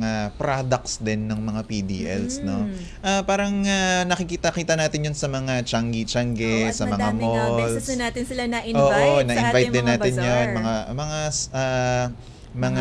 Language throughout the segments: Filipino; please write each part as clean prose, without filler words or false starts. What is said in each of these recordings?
products din ng mga PDLs, no? Parang nakikita-kita natin yun sa mga Changi-Changi, sa mga malls. At madaming beses na natin sila na-invite Oo, sa na-invite ating din mga natin bazaar. yun. Mga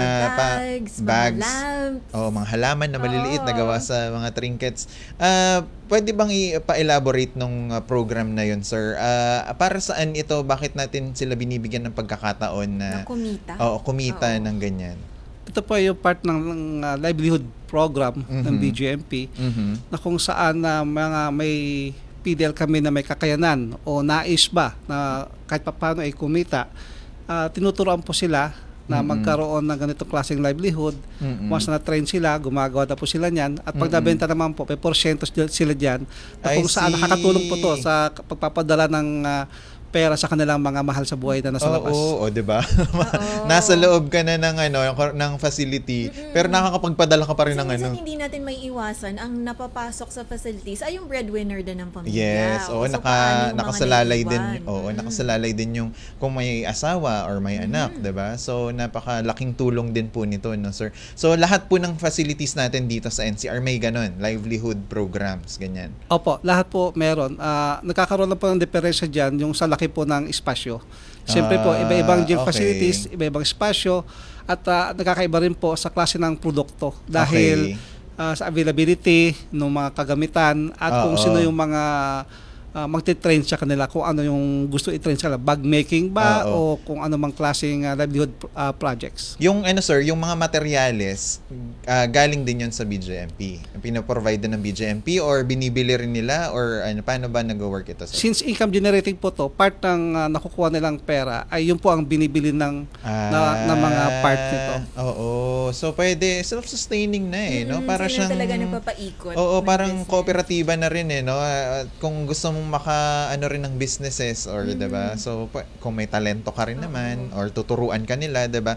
bags, mga lamps. mga halaman na maliliit na Oo. gawa sa mga trinkets. Pwede bang i-elaborate nung program na yun, sir? Para saan ito? Bakit natin sila binibigyan ng pagkakataon na kumita? kumita Oo. ng ganyan? Ito po yung part ng livelihood program ng BGMP na kung saan mga may PDL kami na may kakayanan o nais ba na kahit paano ay kumita, tinuturoan po sila na magkaroon ng ganitong klaseng livelihood. Once na-train sila, gumagawa na po sila niyan. At pag nabenta naman po, may porsyento sila dyan na kung saan nakakatulong po to sa pagpapadala ng pera sa kanilang mga mahal sa buhay na nasa labas. Oo, 'di ba? Nasa loob ka na ng facility, pero nakakapagpadala ka pa rin ng Minsan hindi natin may iwasan ang napapasok sa facilities ay yung breadwinner din ng pamilya. Yes, So, paano yung mga nakasalalay din. naiiwan? Nakasalalay din yung kung may asawa or may anak, 'di ba? So napakalaking tulong din po nito, no, sir. So lahat po ng facilities natin dito sa NCR may ganun, livelihood programs, ganyan. Opo, lahat po meron. Nagkakaroon na po ng diferensya diyan yung sa laki po ng espasyo. Siyempre po, iba-ibang gym facilities, iba-ibang espasyo, at nagkakaiba rin po sa klase ng produkto dahil sa availability ng mga kagamitan at kung sino yung mga magte-train sa kanila, kung ano yung gusto i-train sa kanila, bag making ba o kung ano mang klaseng livelihood projects. Yung sir, yung mga materyales galing din yun sa BGMP. Pinaprovide din ng BGMP or binibili rin nila or paano ba nag-work ito, sir? Since income generating po to, part ng nakukuha nilang pera ay yun po ang binibili ng mga part nito. Oo. So pwede self-sustaining na no? Para sila siyang talaga nagpapaikot. Oo, parang kooperatiba na rin no? Kung gusto mong rin ng businesses or 'di ba? So kung may talento ka rin naman or tuturuan ka nila, 'di ba?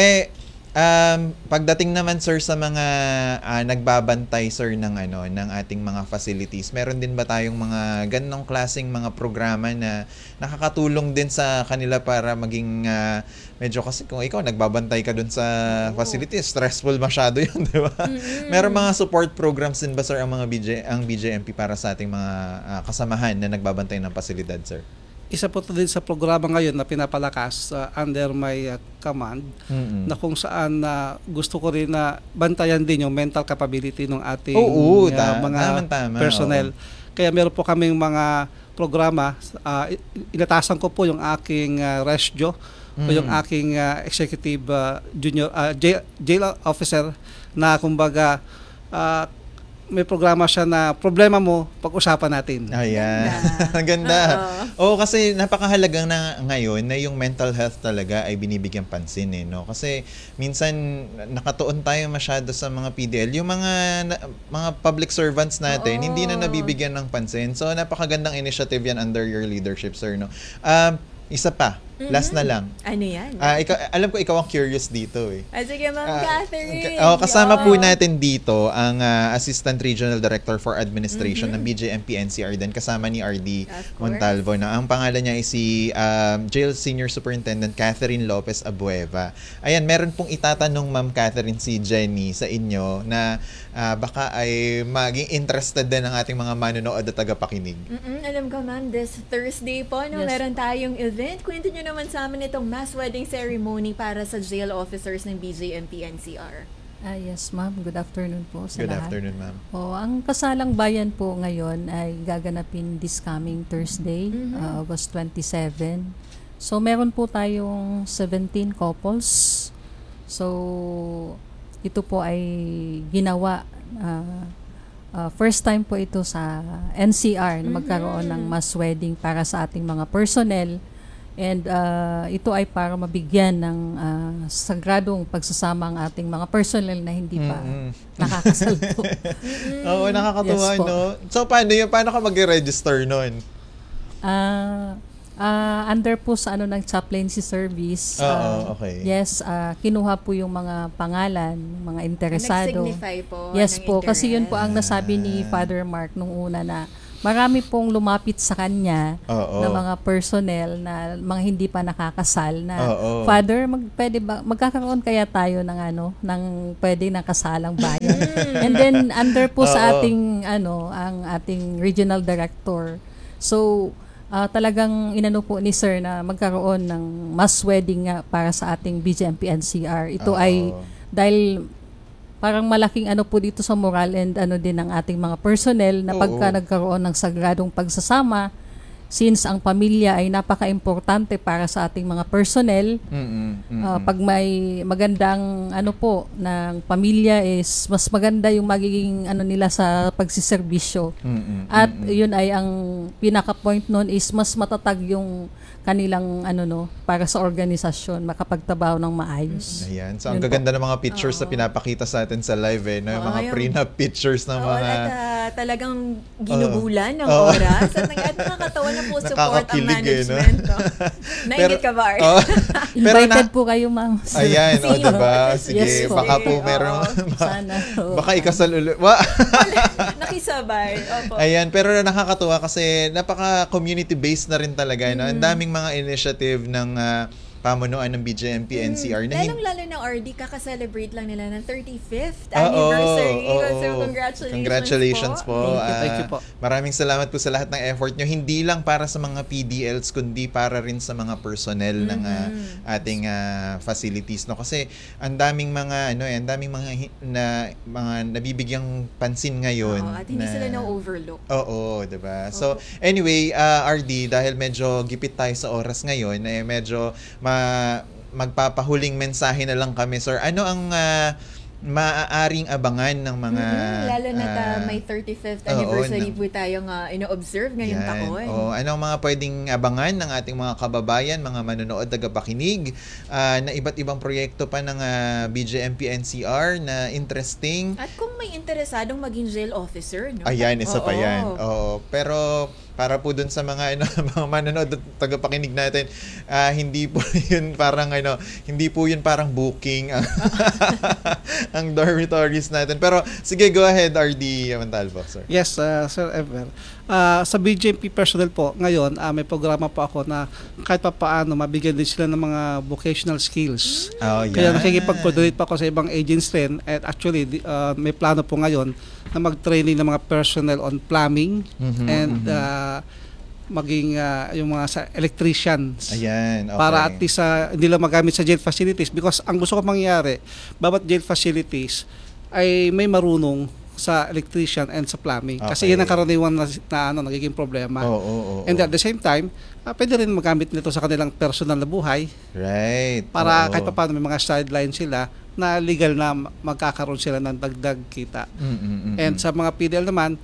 Pagdating naman sir sa mga nagbabantay sir ng ng ating mga facilities, meron din ba tayong mga ganong klaseng mga programa na nakakatulong din sa kanila para maging medyo, kasi kung ikaw nagbabantay ka dun sa facilities, stressful masyado 'yun, 'di ba? Meron mga support programs din ba sir ang BJMP para sa ating mga kasamahan na nagbabantay ng pasilidad, sir? Isa po ito din sa programa ngayon na pinapalakas under my command na kung saan gusto ko rin na bantayan din yung mental capability ng ating mga personnel. Kaya meron po kaming mga programa, inatasan ko po yung aking resjo o yung aking executive junior jail officer na kumbaga may programa siya na problema mo, pag-usapan natin. Ayan. Ang ganda. Oo, kasi napakahalagang na ngayon na yung mental health talaga ay binibigyan pansin no? Kasi minsan nakatuon tayo masyado sa mga PDL. Yung mga public servants natin, hindi na nabibigyan ng pansin. So napakagandang initiative yan under your leadership, sir, no? Isa pa, last na lang. Ano yan? Alam ko ikaw ang curious dito eh. Sige, Ma'am Catherine. Kasama po natin dito ang Assistant Regional Director for Administration ng BJMP NCR din, kasama ni RD Montalvo. Na ang pangalan niya ay si Jail Senior Superintendent Catherine Lopez Abueva. Ayan, meron pong itatanong Ma'am Catherine si Jenny sa inyo na baka ay maging interested din ang ating mga manonood at tagapakinig. Alam ko, ma'am, this Thursday po, meron tayong event. Kwento nyo naman sa amin itong mass wedding ceremony para sa jail officers ng BJMP NCR. Yes, ma'am. Good afternoon po sa Good lahat. afternoon, ma'am. Ang Kasalang Bayan po ngayon ay gaganapin this coming Thursday, August 27. So, meron po tayong 17 couples. So, ito po ay ginawa first time po ito sa NCR na magkaroon ng mass wedding para sa ating mga personnel. And ito ay para mabigyan ng sagradong pagsasama ang ating mga personnel na hindi pa nakakasal po. Oo, nakakatuwa, Yes, no? So, paano ka mag-register nun? Under po sa ng chaplaincy service. Okay. Yes, kinuha po yung mga pangalan, mga interesado. Nag-signify po. Yes ng po, interest. kasi yun po ang nasabi ni Father Mark nung una na marami pong lumapit sa kanya Oo. na mga personnel na mga hindi pa nakakasal na Oo. Father, pwede ba magkakaroon kaya tayo ng ng pwede ng kasalang bayan. And then under po sa Oo. ating ang ating regional director. So talagang inano po ni Sir na magkaroon ng mass wedding nga para sa ating BGMP NCR. Ito ay dahil parang malaking po dito sa moral and din ng ating mga personnel na pagka nagkaroon ng sagradong pagsasama, since ang pamilya ay napaka-importante para sa ating mga personnel, pag may magandang ng pamilya is mas maganda yung magiging nila sa pagsiservisyo. At yun ay ang pinaka-point nun is mas matatag yung kanilang para sa organisasyon makapagtrabaho ng maayos. Ayan. So, ang Yun po. gaganda ng mga pictures na pinapakita sa atin sa live no? Yung mga yung- prenup pictures ng Oo, mga... at talagang ginubulan ng oras at nakakatawa na po support ang Nakakakilig, management. No? Nainggit ka ba, Art? Oh, pero Invited po kayo, ma'am. Ayan, o Sino? diba? Sige, Yes po. baka po Oo. meron... Sana. Oo. baka ikasal ulit. Nakisabay. Opo. Ayan, pero nakakatuwa kasi napaka-community-based na rin talaga. No? Ang daming mga initiative ng pamunuan ng BGMP NCR. Na Lalong-lalo na RD, kaka-celebrate lang nila ng 35th Oo, anniversary. oo, So, oo. congratulations po. Thank you po. Maraming salamat po sa lahat ng effort nyo. Hindi lang para sa mga PDLs, kundi para rin sa mga personnel ng ating facilities. No? Kasi ang daming mga, ang daming mga nabibigyang pansin ngayon. Oo, at hindi sila na-overlook. Oo, diba? So, anyway, RD, dahil medyo gipit tayo sa oras ngayon, medyo magpapahuling mensahe na lang kami, sir. Ano ang maaaring abangan ng mga... Lalo na may 35th oo, anniversary po tayong ino-observe ngayong taon. Ano ang mga pwedeng abangan ng ating mga kababayan, mga manonood, tagapakinig, na iba't ibang proyekto pa ng BGMP NCR na interesting. At kung may interesadong maging jail officer, no? Ayan, isa pa Oo. yan. Oo. Pero para po dun sa mga mga manonood at tagapakinig natin, hindi po yun parang hindi po yun parang booking ang dormitories natin. Pero sige, go ahead, RD Montalvo, sir. Yes, Sir Ever. Sa BJMP personnel po, ngayon, may programa po ako na kahit pa paano, mabigyan din sila ng mga vocational skills. Oh, yan. Kaya nakikipag-coordinate pa ako sa ibang agents rin. At actually, may plano po ngayon na mag-training ng mga personnel on plumbing and maging yung mga sa electricians. Ayan, okay. Para at least hindi lang magamit sa jail facilities, because ang gusto ko mangyari, bawat jail facilities ay may marunong sa electrician and sa plumbing. Kasi Okay. yan ang karaniwan na nagiging problema. Oo. And at the same time, pwede rin magamit nito sa kanilang personal na buhay Right. para Oo. kahit pa paano may mga sideline sila na legal na magkakaroon sila ng dagdag kita. And sa mga PDL naman,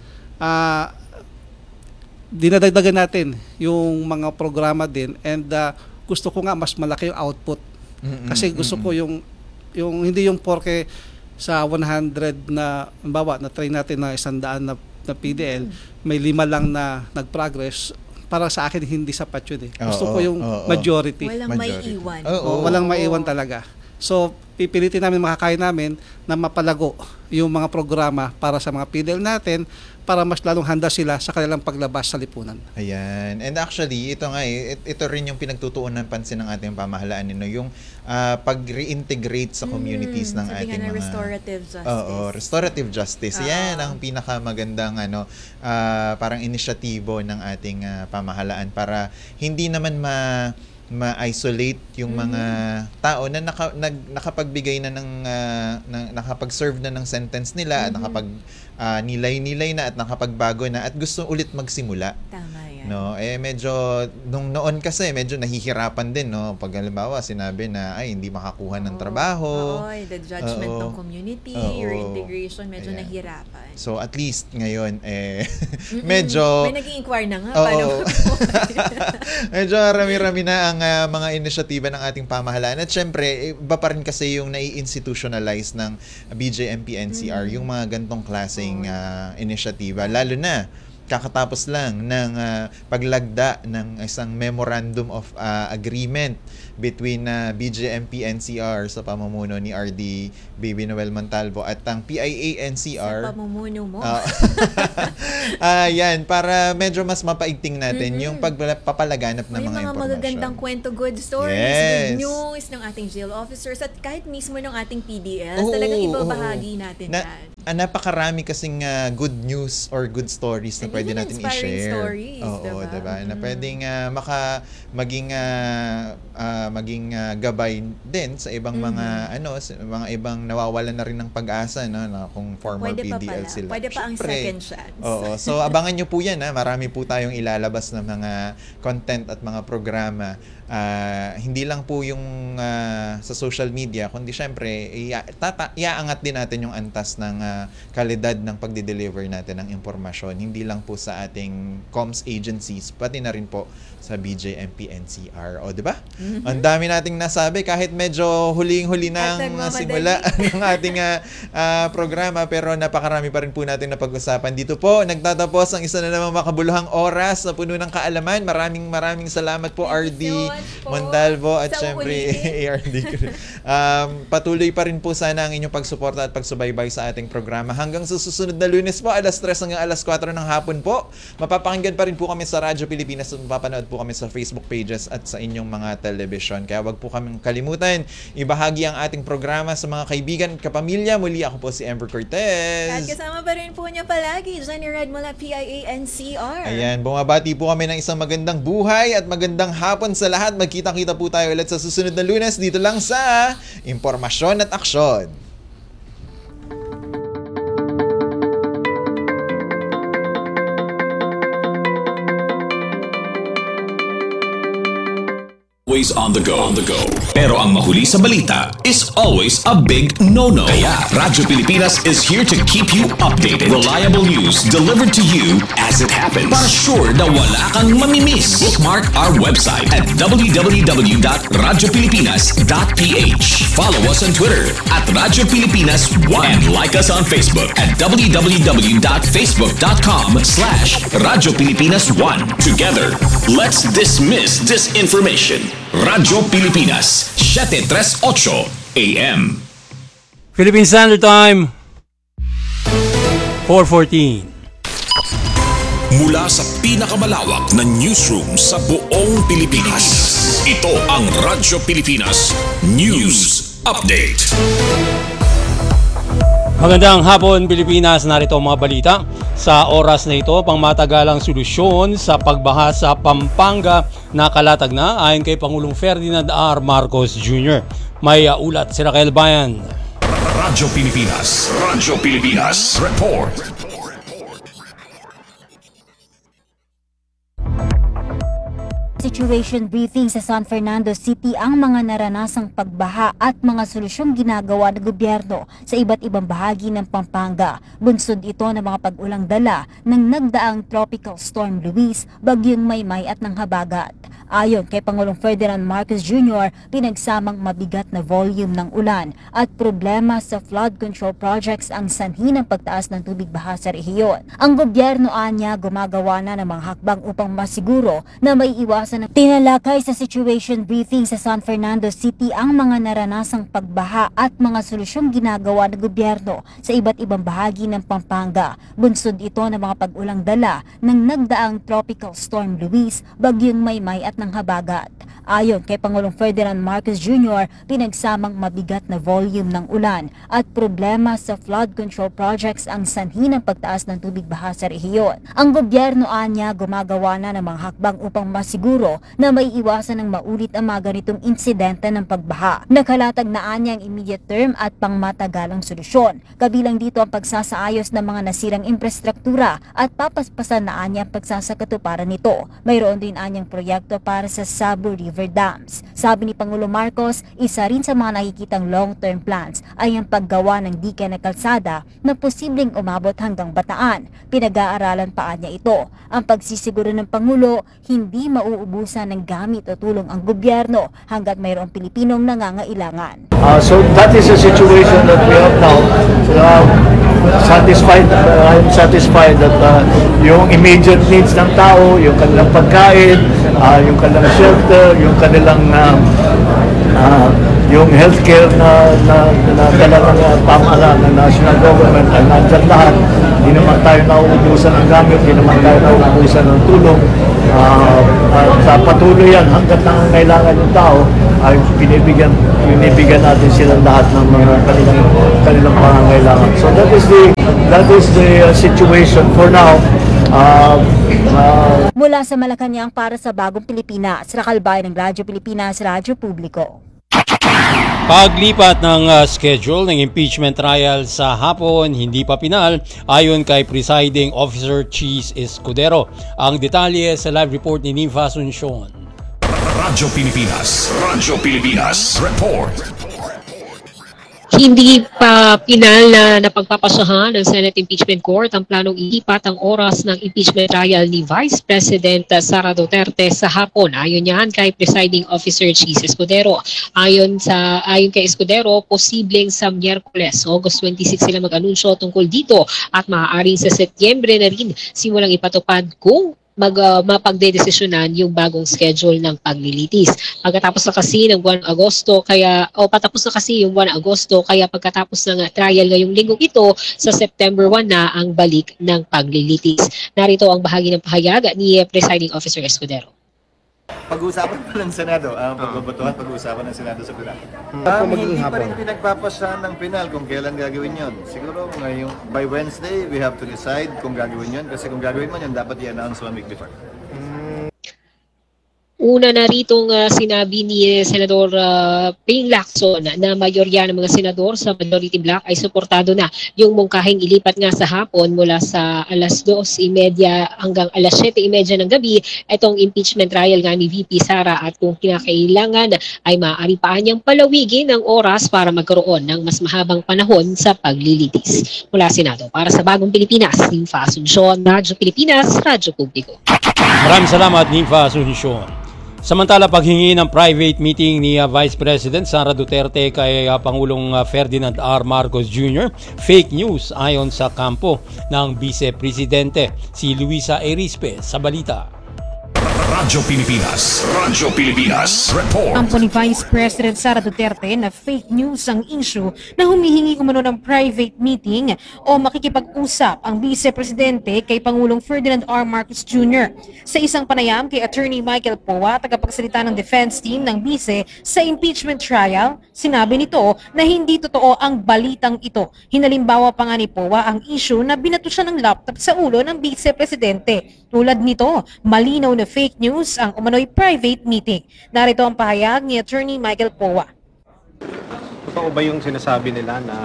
dinadagdagan natin yung mga programa din, and gusto ko nga mas malaki yung output. Kasi gusto ko yung hindi yung porke sa 100 na bawa na train natin na 100 na PDL, may 5 lang na nag-progress. Para sa akin hindi sapat yun eh. Gusto ko yung majority. Walang may iwan. Walang maiwan talaga. So, pipilitin namin, makakaya namin na mapalago yung mga programa para sa mga PDL natin para mas lalong handa sila sa kanilang paglabas sa lipunan. Ayan. And actually, ito nga ito rin yung pinagtutuunan pansin ng ating pamahalaan, yung pag-reintegrate sa communities ng sabi ating nga na mga... restorative justice. Oo, restorative justice. Yan ang pinakamagandang parang inisyatibo ng ating pamahalaan para hindi naman ma-isolate yung mga tao na nakapagbigay na nakapag-serve na ng sentence nila at nilay-nilay na at nakapagbago na at gusto ulit magsimula. Tama yan. No, medyo nung noon kasi medyo nahihirapan din, no, pag halimbawa sinabi na ay hindi makakuha ng trabaho. Oo, the judgment ng community, your integration, medyo Ayan. nahirapan. So at least ngayon medyo May nag-i-inquire na nga. Oo. Paano medyo rami-rami na ang mga inisyatiba ng ating pamahalaan. At syempre, iba pa rin kasi yung nai-institutionalize ng BJMP NCR, yung mga gantong klaseng inisyatiba. Lalo na kakatapos lang ng paglagda ng isang memorandum of agreement between BJMP NCR sa pamumuno ni RD Baby Noel Montalvo at ang PIA NCR. Sa pamumuno mo. Yan, para medyo mas mapaigting natin yung pagpapalaganap ng May mga mga impormasyon. magagandang kwento, good stories, Yes. good news ng ating jail officers at kahit mismo ng ating PDLs. Oo, Talagang oo, ibabahagi natin yan. Napakarami kasing good news or good stories na And pwede even natin inspiring i-share. stories, Oo, diba? diba? Na pwedeng maging gabay din sa ibang mga mga ibang nawawalan na rin ng pag-asa, no, na kung former Pwede pa PDL pala. sila. Pwede pa ang Siyempre. second chance. Oo. So abangan nyo po yan. Marami po tayong ilalabas na mga content at mga programa. Hindi lang po yung sa social media, kundi syempre iaangat din natin yung antas ng kalidad ng pagde-deliver natin ng impormasyon. Hindi lang po sa ating comms agencies, pati na rin po sa BJMP NCR. O, di ba? Ang dami nating nasabi kahit medyo huling-huli na At ang nagmamadali. simula ng ating programa, pero napakarami pa rin po natin na pag-usapan. Dito po nagtatapos ang isa na namang makabuluhang oras na puno ng kaalaman. Maraming salamat po, Thank RD you so much po Montalvo at sa syempre uulitin. ARD. Patuloy pa rin po sana ang inyong pagsuporta at pagsubaybay sa ating programa. Hanggang sa susunod na Lunes po, alas 3 hanggang alas 4 ng hapon po. Mapapakinggan pa rin po kami sa Radyo Pilipinas at mapapanood po kami sa Facebook pages at sa inyong mga television. Kaya wag po kaming kalimutan, ibahagi ang ating programa sa mga kaibigan at kapamilya. Muli ako po si Amber At Cortez. kasama pa rin po niya palagi, Jenny Red mula PIA NCR. Ayan, bumabati po kami ng isang magandang buhay at magandang hapon sa lahat. Magkita-kita po tayo ulit sa susunod na Lunes dito lang sa Impormasyon at Aksyon. Always on the go. Pero ang mahuli sa balita is always a big no-no. Kaya Radyo Pilipinas is here to keep you updated. Reliable news delivered to you as it happens. Para sure na wala kang mamimiss. Bookmark our website at www.radiopilipinas.ph. Follow us on Twitter at Radyo Pilipinas 1 and like us on Facebook at www.facebook.com/Radyo Pilipinas 1. Together, let's dismiss disinformation. Radyo Pilipinas, 738 AM. Philippine Standard Time, 4:14. Mula sa pinakamalawak na newsroom sa buong Pilipinas. Ito ang Radyo Pilipinas News Update. Magandang hapon, Pilipinas. Narito ang mga balita. Sa oras na ito, pangmatagalang solusyon sa pagbaha sa Pampanga nakalatag na ayon kay Pangulong Ferdinand R. Marcos Jr. May ulat si Raquel Bayan. Radyo Pilipinas. Radyo Pilipinas. Report. Situation briefing sa San Fernando City ang mga naranasang pagbaha at mga solusyong ginagawa ng gobyerno sa iba't ibang bahagi ng Pampanga. Bunsod ito ng mga pag-ulang dala ng nagdaang Tropical Storm Luis, Bagyong Maymay at ng Habagat. Ayon kay Pangulong Ferdinand Marcos Jr., pinagsamang mabigat na volume ng ulan at problema sa flood control projects ang sanhi ng pagtaas ng tubig baha sa rehiyon. Ang gobyerno anya gumagawa na ng mga hakbang upang masiguro na may iwasan ng tinalakay sa situation briefing sa San Fernando City ang mga naranasang pagbaha at mga solusyong ginagawa ng gobyerno sa iba't ibang bahagi ng Pampanga. Bunsod ito ng mga pag-ulang dala ng nagdaang Tropical Storm Luis, Bagyong Maymay at ng Habagat. Ayon kay Pangulong Ferdinand Marcos Jr., pinagsamang mabigat na volume ng ulan at problema sa flood control projects ang sanhi ng pagtaas ng tubig baha sa rehiyon. Ang gobyerno anya gumagawa na ng mga hakbang upang masiguro na may iwasan ng maulit ang mga ganitong insidente ng pagbaha. Nakalatag na anya ang immediate term at pangmatagalang solusyon. Kabilang dito ang pagsasaayos ng mga nasirang infrastruktura at papaspasan na anya ang pagsasakatuparan nito. Mayroon din anyang proyekto para sa Sabo River Dams. Sabi ni Pangulo Marcos, isa rin sa mga nakikitang long-term plans ay ang paggawa ng dike na kalsada na posibleng umabot hanggang Bataan. Pinag-aaralan pa anya ito. Ang pagsisiguro ng Pangulo, hindi mauubusan ng gamit o tulong ang gobyerno hanggat mayroong Pilipinong nangangailangan. So that is the situation that we have now. I'm satisfied that yung immediate needs ng tao, yung kanilang pagkain, yung kanilang shelter, yung kanilang yung healthcare na dala ng pamahalaan ng national government ay nandyan lahat. Hindi naman tayo nauubusan ng gamit, hindi naman tayo nauubusan ng tulong. At patuloy yan hanggat nangangailangan yung tao ay binibigyan natin silang lahat ng mga kanilang pangangailangan. So that is the situation for now. Mula sa Malacanang para sa Bagong Pilipinas, Rakalbay ng Radyo Pilipinas, Radyo Publiko. Paglipat ng schedule ng impeachment trial sa hapon, hindi pa pinal ayon kay Presiding Officer Cheese Escudero. Ang detalye sa live report ni Ninfa Asuncion. Radyo Pilipinas Report. Hindi pa pinal na napagpapasahan ng Senate Impeachment Court ang planong ilipat ang oras ng impeachment trial ni Vice President Sara Duterte sa hapon. Ayon niyan kay Presiding Officer Cheese Escudero. Ayon kay Escudero, posibleng sa Miyerkules, August 26 sila mag-anunsyo tungkol dito at maaaring sa Setyembre na rin simulang ipatupad kung mapagdedesisyonan yung bagong schedule ng paglilitis. Pagkatapos na kasi ng buwan Agosto, patapos na kasi yung buwan Agosto, kaya pagkatapos ng trial ngayong linggo ito, sa September 1 na ang balik ng paglilitis. Narito ang bahagi ng pahayag ni Presiding Officer Escudero. Pag-uusapan pa ng Senado, pagbabotohan, pag-uusapan ng Senado sa Pinal. Hindi pa rin pinagpapasahan ng Pinal kung kailan gagawin yon. Siguro ngayong by Wednesday, we have to decide kung gagawin yon. Kasi kung gagawin mo yon, dapat i-announce 1 week before. Una na ritong sinabi ni Senador Ping Lacson na mayorya ng mga senador sa majority block ay suportado na yung mungkahing ilipat nga sa hapon mula sa alas 2:30 hanggang alas 7:30 ng gabi itong impeachment trial nga ni VP Sara at kung kinakailangan ay maaari pa niyang palawigin ang oras para magkaroon ng mas mahabang panahon sa paglilitis. Mula Senado, para sa Bagong Pilipinas, Ninfa Asuncion, Radyo Pilipinas, Radyo Publiko. Maraming salamat, Ninfa Asuncion. Samantala, paghingi ng private meeting ni Vice President Sara Duterte kay Pangulong Ferdinand R. Marcos Jr., fake news ayon sa kampo ng Vice Presidente si Luisa Erispe sa balita. Radyo Pilipinas Report. Kampo ni Vice President Sara Duterte na fake news ang issue na humihingi umano ng private meeting o makikipag-usap ang Vice Presidente kay Pangulong Ferdinand R. Marcos Jr. Sa isang panayam kay Attorney Michael Poa, tagapagsalita ng defense team ng Vice sa impeachment trial, sinabi nito na hindi totoo ang balitang ito. Hinalimbawa pa nga ni Poa ang issue na binato siya ng laptop sa ulo ng Vice Presidente. Tulad nito, malinaw na fake news ang umano'y private meeting. Narito ang pahayag ni Attorney Michael Poa. Totoo ba yung sinasabi nila na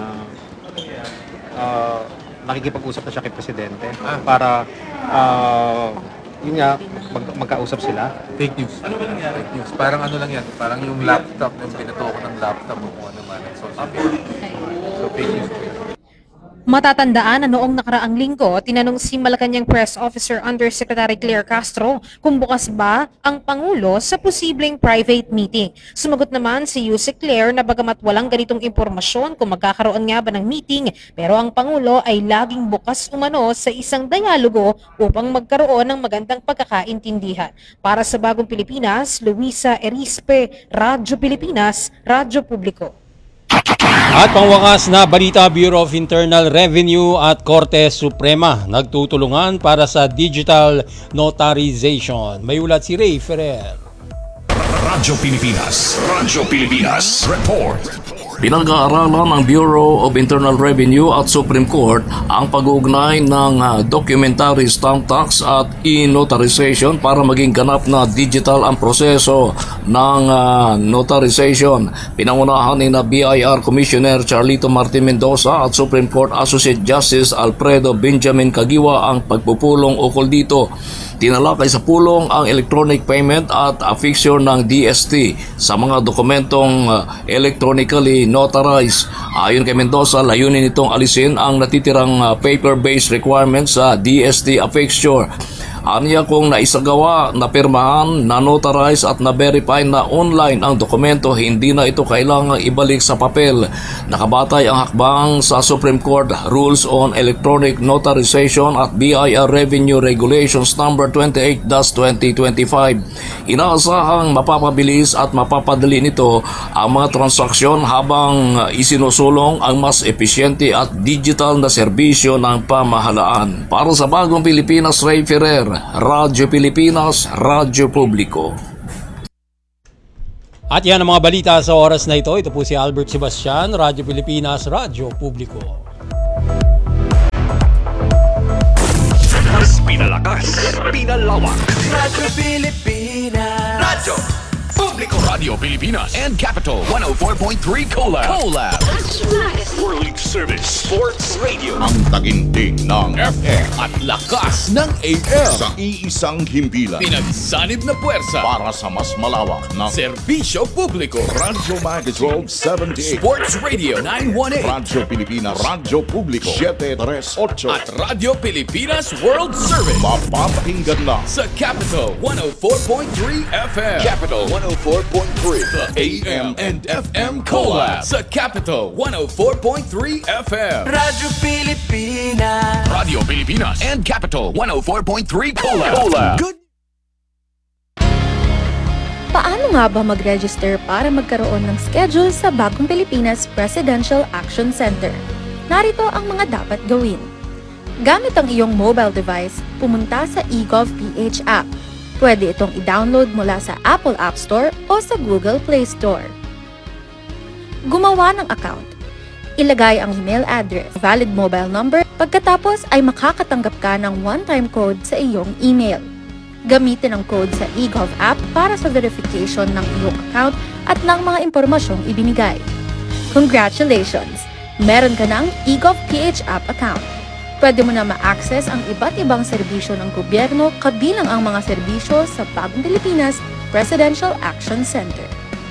nakikipag-usap na siya kay Presidente para yun nga, magkausap sila? Fake news. Ano ba nangyari? Fake news. Parang ano lang yan. Parang yung laptop, yung pinato ko ng laptop o kung ano man. So fake news. Matatandaan na noong nakaraang linggo, tinanong si Malacanang Press Officer Undersecretary Claire Castro kung bukas ba ang Pangulo sa posibleng private meeting. Sumagot naman si Yusek Claire na bagamat walang ganitong impormasyon kung magkakaroon nga ba ng meeting, pero ang Pangulo ay laging bukas umano sa isang dialogo upang magkaroon ng magandang pagkakaintindihan. Para sa Bagong Pilipinas, Luisa Erispe, Radyo Pilipinas, Radyo Publiko. At pangwakas na balita, Bureau of Internal Revenue at Korte Suprema nagtutulungan para sa digital notarization. May ulat si Ray Ferrer. Radyo Pilipinas Report. Pinag-aaralan ng Bureau of Internal Revenue at Supreme Court ang pag-uugnay ng documentary stamp tax at e-notarization para maging ganap na digital ang proseso ng notarization. Pinangunahan ni na BIR Commissioner Charlito Martin Mendoza at Supreme Court Associate Justice Alfredo Benjamin Caguioa ang pagpupulong ukol dito. Tinalakay sa pulong ang electronic payment at affixture ng DST sa mga dokumentong electronically notarized. Ayon kay Mendoza, layunin nitong alisin ang natitirang paper-based requirements sa DST affixture. Aniya kung naisagawa, napirmahan, na-notarize at na-verify na online ang dokumento, hindi na ito kailangang ibalik sa papel. Nakabatay ang hakbang sa Supreme Court Rules on Electronic Notarization at BIR Revenue Regulations No. 28-2025. Inaasahang mapapabilis at mapapadali nito ang mga transaksyon habang isinusulong ang mas episyente at digital na serbisyo ng pamahalaan. Para sa Bagong Pilipinas, Ray Ferrer, Radyo Pilipinas, Radyo Publiko. At yan ang mga balita sa oras na ito. Ito po si Albert Sebastian, Radyo Pilipinas, Radyo Publiko. Mas pinalakas, pinalawak. Radyo Pilipinas. Radyo Publiko. Radio Pilipinas and Capital 104.3 Collab. World Service Sports Radio. Ang taginting ng FM at lakas ng AM. Sa iisang himpilan. Pinagsanib na puwersa para sa mas malawak na serbisyo publiko. Radyo Magazine 1278. Sports Radio 918. Radyo Pilipinas. Radyo Publiko 738. At Radyo Pilipinas World Service. Mapapakinggan na sa Capital 104.3 FM. Capital 104.3. The AM and FM Collab sa Capital 104.3 FM. Radyo Pilipinas. Radio Pilipinas and Capital 104.3 Collab. Good. Paano nga ba mag-register para magkaroon ng schedule sa Bagong Pilipinas Presidential Action Center? Narito ang mga dapat gawin. Gamit ang iyong mobile device, pumunta sa eGov.ph app. Pwede itong i-download mula sa Apple App Store o sa Google Play Store. Gumawa ng account. Ilagay ang email address, valid mobile number, pagkatapos ay makakatanggap ka ng one-time code sa iyong email. Gamitin ang code sa eGov app para sa verification ng iyong account at ng mga impormasyong ibinigay. Congratulations! Meron ka ng eGov.ph app account. Pwede mo na ma-access ang iba't ibang serbisyo ng gobyerno kabilang ang mga serbisyo sa Bagong Pilipinas Presidential Action Center.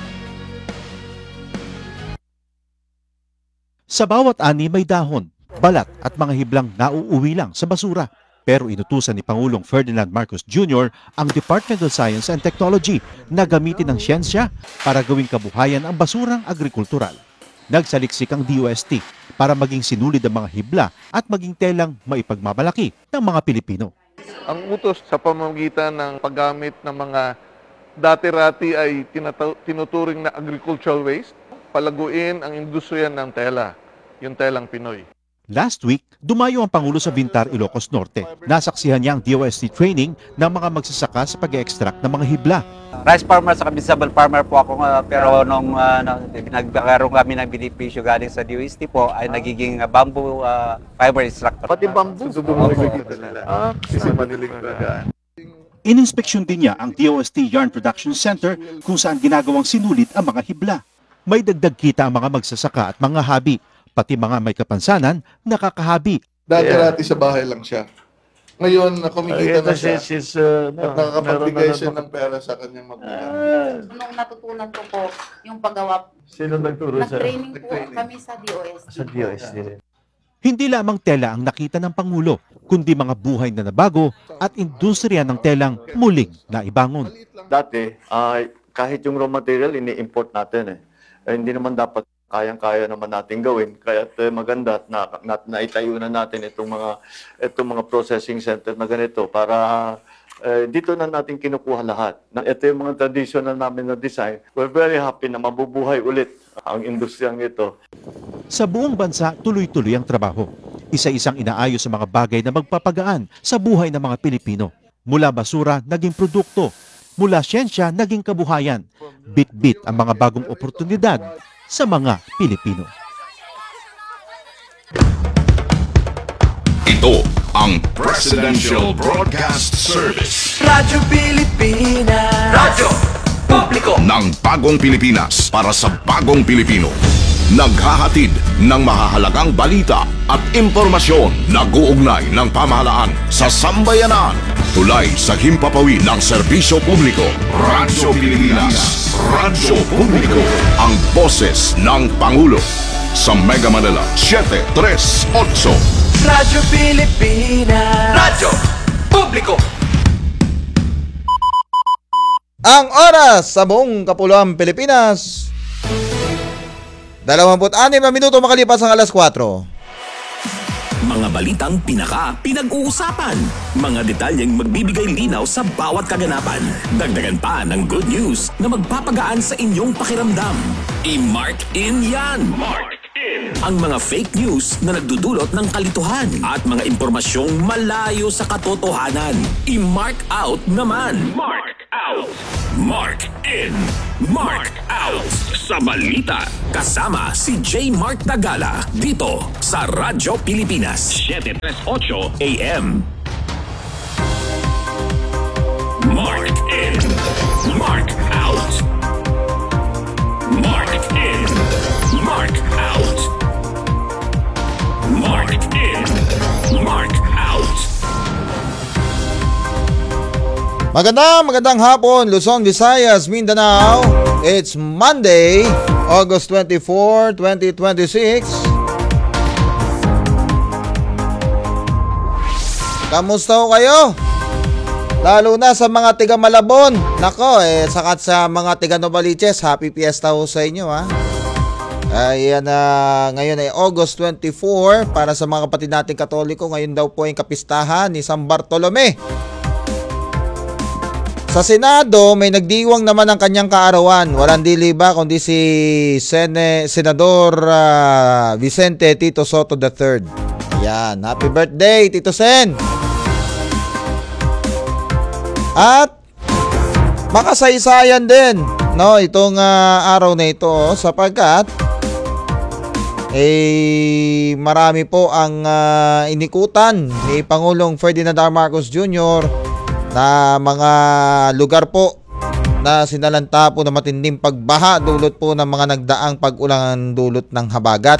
Sa bawat ani may dahon, balat at mga hiblang nauuwi lang sa basura. Pero inutusan ni Pangulong Ferdinand Marcos Jr. ang Department of Science and Technology na gamitin ang siyensya para gawing kabuhayan ang basurang agrikultural. Nagsaliksik ang DOST para maging sinulid ang mga hibla at maging telang maipagmamalaki ng mga Pilipino. Ang utos sa pamamagitan ng paggamit ng mga dati-rati ay tinuturing na agricultural waste, palaguin ang industriya ng tela, yung telang Pinoy. Last week, dumayo ang Pangulo sa Vintar, Ilocos Norte. Nasaksihan niya ang DOST training ng mga magsasaka sa pag-extract ng mga hibla. Rice farmer sa vegetable farmer po ako, pero nung nagkaroon kami ng benepisyo galing sa DOST po ay nagiging bamboo fiber extractor. Pati bamboo? Kasi madilig talaga. Ininspeksyon din niya ang DOST Yarn Production Center kung saan ginagawang sinulit ang mga hibla. May dagdag kita ang mga magsasaka at mga habi, pati mga may kapansanan, nakakahabi. Dati-rati sa bahay lang siya. Ngayon, kumikita na siya at nakakapagbigay siya ng pera sa kanyang magulang. Nung natutunan ko po yung paggawa, Sino nagturo sa? nag-training po kami sa DOST. Sa DOST. Hindi lamang tela ang nakita ng Pangulo, kundi mga buhay na nabago at industriya ng telang muling naibangon. Dati, kahit yung raw material, ini-import natin hindi naman dapat kayang-kaya naman natin gawin. Kaya maganda na naitayo na natin itong mga processing center na ganito para dito na natin kinukuha lahat. Ito yung mga traditional namin na design. We're very happy na mabubuhay ulit ang industriyang ito. Sa buong bansa, tuloy-tuloy ang trabaho. Isa-isang inaayos sa mga bagay na magpapagaan sa buhay ng mga Pilipino. Mula basura, naging produkto. Mula siyensya, naging kabuhayan. Bit-bit ang mga bagong oportunidad sa mga Pilipino. Ito ang Presidential Broadcast Service. Radyo Pilipinas. Radyo Publiko. Ng Bagong Pilipinas para sa Bagong Pilipino. Naghahatid ng mahahalagang balita at impormasyon na guugnay ng pamahalaan sa sambayanan. Tulay sa himpapawid ng serbisyo publiko. Radyo Pilipinas. Radyo Publiko. Ang boses ng Pangulo. Sa Mega Manila, 738. Radyo Pilipinas. Radyo Publiko. Ang oras sa buong Kapuluang Pilipinas, 26 na minuto makalipas ang alas 4. Mga balitang pinag-uusapan. Mga detalyeng magbibigay linaw sa bawat kaganapan. Dagdagan pa ng good news na magpapagaan sa inyong pakiramdam. I-mark in yan. Mark in. Ang mga fake news na nagdudulot ng kalituhan at mga impormasyong malayo sa katotohanan. I-mark out naman. Mark out. Mark in. Mark out. Sa balita, kasama si J. Mark Tagala dito sa Radyo Pilipinas 738 AM. Mark in. Mark out. Mark in. Mark out. Mark in. Mark out. Magandang hapon, Luzon, Visayas, Mindanao. It's Monday, August 24, 2026. Kamusta ho kayo? Lalo na sa mga tiga Malabon. Nako, sakat sa mga tiga Novaliches, happy fiesta ho sa inyo, ha. Ayan, ngayon ay August 24. Para sa mga kapatid nating Katoliko, ngayon daw po yung kapistahan ni San Bartolome. Sa Senado, may nagdiwang naman ang kanyang kaarawan. Walang dili ba kundi si Senador Vicente Tito Soto III. Yan, happy birthday Tito Sen. At makasaysayan din, no, itong araw na ito, sapagkat marami po ang inikutan ni Pangulong Ferdinand R. Marcos Jr. na mga lugar po na sinalanta po na matinding pagbaha dulot po ng mga nagdaang pag-ulan dulot ng habagat.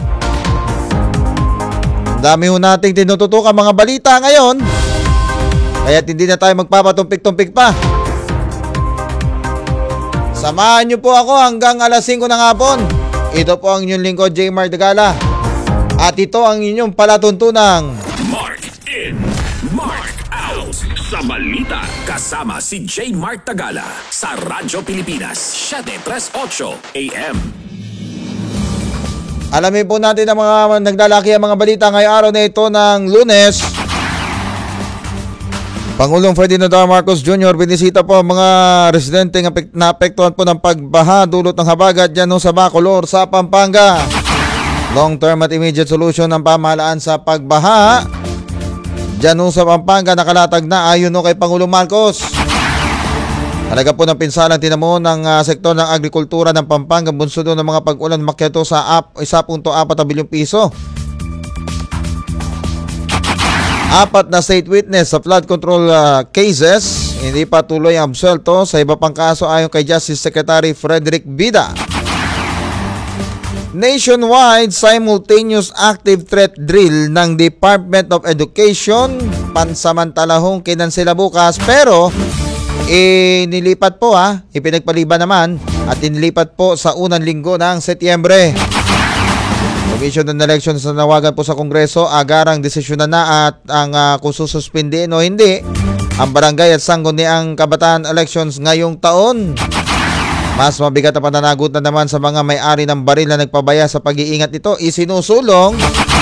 Dami ho nating tinututukan mga balita ngayon, kaya't hindi na tayo magpapatumpik-tumpik pa. Samahan niyo po ako hanggang alas 5 ng hapon. Ito po ang inyong lingkod, J. Mark Tagala, at ito ang inyong palatuntunang Mark in, Mark out. Sa balita, kasama si J. Mark Tagala sa Radyo Pilipinas 738 AM. Alamin po natin ang mga naglalaki ang mga balita ngayong araw na ito ng Lunes. Pangulong Ferdinand R. Marcos Jr. binisita po ang mga residente na naapektuhan po ng pagbaha dulot ng habagat dyan sa Bacolor sa Pampanga. Long-term at immediate solution ng pamahalaan sa pagbaha dyan sa Pampanga nakalatag na ayon kay Pangulong Marcos. Talaga po ng pinsalang tinamo ng sektor ng agrikultura ng Pampanga bunsod ng mga pag-ulan makyato sa 1.4 bilyong piso. 4 na state witness sa flood control cases. Hindi pa tuloy ang absuelto sa iba pang kaso ayon kay Justice Secretary Frederick Bida. Nationwide simultaneous active threat drill ng Department of Education. Pansamantalahong kinansela bukas pero nilipat po ipinagpaliban naman at inilipat po sa unang linggo ng Setyembre. Commission on Elections na nawagan po sa Kongreso, agarang desisyon na at ang kung sususpindin o hindi ang barangay at sangguniang kabataan elections ngayong taon. Mas mabigat na pananagutan naman sa mga may-ari ng baril na nagpabaya sa pag-iingat nito, isinusulong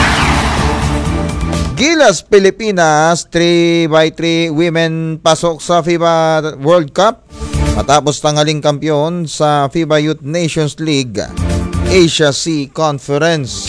Gilas Pilipinas 3x3 women pasok sa FIBA World Cup matapos tanghaling kampiyon sa FIBA Youth Nations League Asia Sea Conference.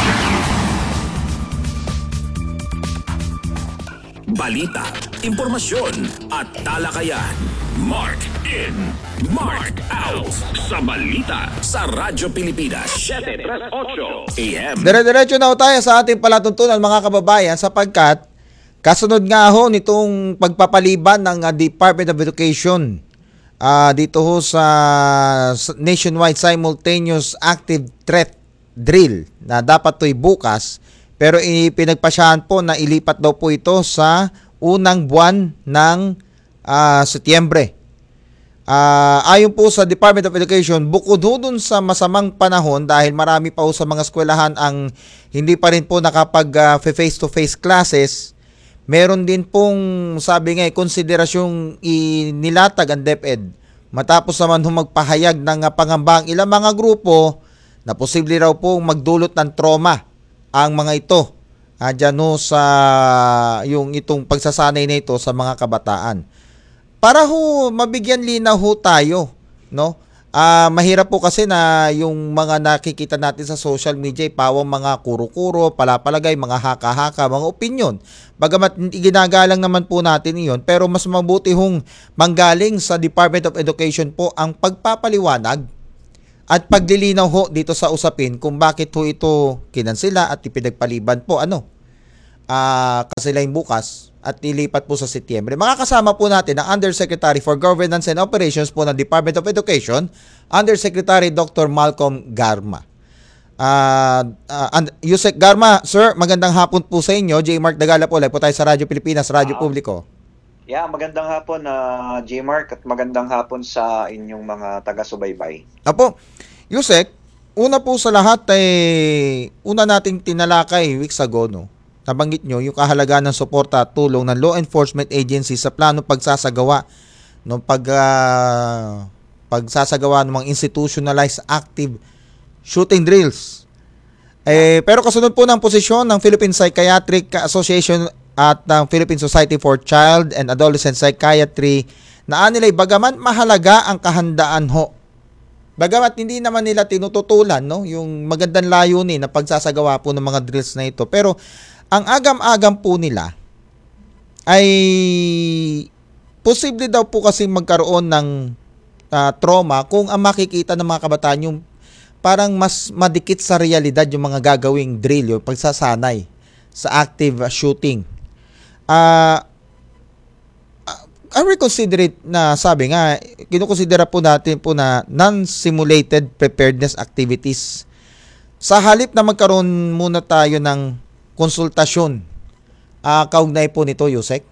Balita, impormasyon at talakayan. Mark in, Mark out. Sa balita sa Radyo Pilipinas 738 AM. Dire-diretso na tayo sa ating palatuntunan mga kababayan sapagkat kasunod nga ho nitong pagpapaliban ng Department of Education dito ho sa nationwide simultaneous active threat drill na dapat to'y bukas pero pinagpasyahan po na ilipat daw po ito sa unang buwan ng Setyembre. Ayon po sa Department of Education, bukod ho dun sa masamang panahon dahil marami pa ho sa mga eskwelahan ang hindi pa rin po nakapag face-to-face classes, meron din pong sabi nga konsiderasyong inilatag ang DepEd Matapos naman magpahayag ng pangamba ang ilang mga grupo na posible raw po magdulot ng trauma ang mga ito. Diyan sa yung itong pagsasanay na ito sa mga kabataan. Para mabigyan linaw tayo, no? Mahirap po kasi na yung mga nakikita natin sa social media ay pawang mga kuro-kuro, palapalagay, mga haka-haka, mga opinion. Bagamat ginagalang naman po natin iyon, pero mas mabuti manggaling sa Department of Education po ang pagpapaliwanag at paglilinaw dito sa usapin kung bakit ito kinansela at ipinagpaliban po kasilaing bukas at ilipat po sa Setyembre. Makakasama po natin ang Undersecretary for Governance and Operations po ng Department of Education, Undersecretary Dr. Malcolm Garma. Yusek Garma, sir, magandang hapon po sa inyo. J. Mark Dagala po, live po tayo sa Radyo Pilipinas, Radyo Publiko. Yeah, magandang hapon J. Mark at magandang hapon sa inyong mga taga-subaybay. Apo, Yusek, una po sa lahat una nating tinalakay weeks ago, no? Nabanggit nyo yung kahalagahan ng suporta at tulong ng law enforcement agency sa plano pagsasagawa ng pagsasagawa ng mga institutionalized active shooting drills. Pero kasunod po ng posisyon ng Philippine Psychiatric Association at ng Philippine Society for Child and Adolescent Psychiatry na nila'y bagaman mahalaga ang kahandaan bagamat hindi naman nila tinututulan yung magandang layunin na pagsasagawa po ng mga drills na ito. Pero ang agam-agam po nila ay posible daw po kasi magkaroon ng trauma kung ang makikita ng mga kabataan yung parang mas madikit sa realidad yung mga gagawing drill, yung pagsasanay sa active shooting. Are we considerate na sabi nga, kinukonsidera po natin po na non-simulated preparedness activities. Sa halip na magkaroon muna tayo ng konsultasyon. Kaugnay po nito, Yusek?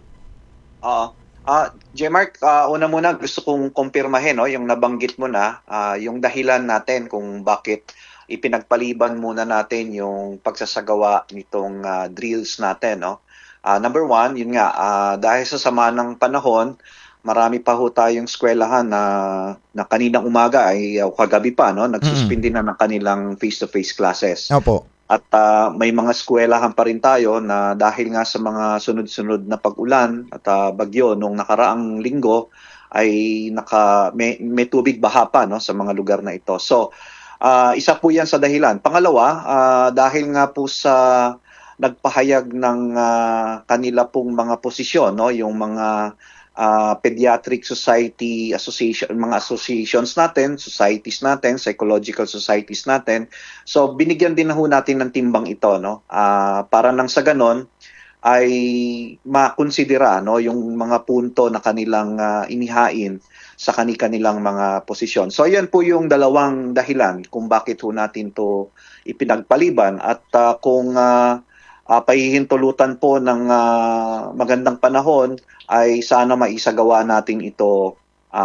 J. Mark, una muna gusto kong kumpirmahin yung nabanggit mo na yung dahilan natin kung bakit ipinagpaliban muna natin yung pagsasagawa nitong drills natin. Number one, yun nga, dahil sa sama ng panahon, marami pa tayong eskwelahan na kaninang umaga ay kagabi pa, nagsuspindi na ng kanilang face-to-face classes. Opo. At may mga eskwelahan pa rin tayo na dahil nga sa mga sunod-sunod na pag-ulan at bagyo nung nakaraang linggo ay may tubig baha pa sa mga lugar na ito. So, isa po yan sa dahilan. Pangalawa, dahil nga po sa nagpahayag ng kanila pong mga posisyon, yung mga Pediatric Society Association, mga associations natin, societies natin, psychological societies natin. So binigyan din na natin ng timbang ito, para nang sa ganon ay makonsidera yung mga punto na kanilang inihain sa kanilang mga posisyon. So yan po yung dalawang dahilan kung bakit natin to ipinagpaliban at kung pahihintulutan po ng magandang panahon ay sana maisagawa natin ito